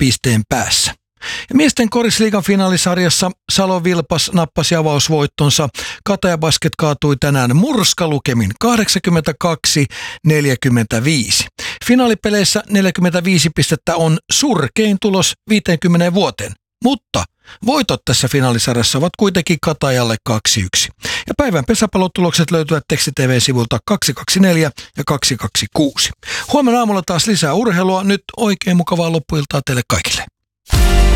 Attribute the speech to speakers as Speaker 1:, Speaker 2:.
Speaker 1: pisteen päässä. Ja miesten korisliigan finaalisarjassa Salo Vilpas nappasi avausvoittonsa. Kataja Basket kaatui tänään murskalukemin 82-45. Finaalipeleissä 45 pistettä on surkein tulos 50 vuoteen, mutta voitot tässä finaalisarjassa ovat kuitenkin Katajalle 2-1. Ja päivän pesäpallotulokset löytyvät Teksti-TV-sivulta 224 ja 226. Huomenna aamulla taas lisää urheilua. Nyt oikein mukavaa loppuiltaa teille kaikille.